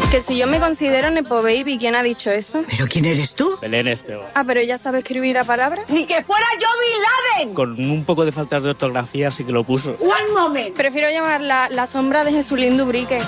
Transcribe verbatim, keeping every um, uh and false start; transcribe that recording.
Que si yo me considero Nepo Baby, ¿quién ha dicho eso? ¿Pero quién eres tú? Belén Esteban. Ah, pero ella sabe escribir a palabras. ¡Ni que fuera yo Bin Laden! Con un poco de falta de ortografía sí que lo puso. One moment. Prefiero llamarla la sombra de Jesulín Dubrique.